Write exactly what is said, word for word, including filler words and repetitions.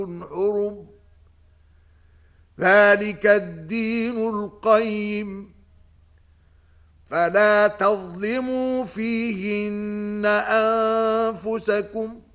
حرم ذلك الدين القيم فلا تظلموا فيهن أنفسكم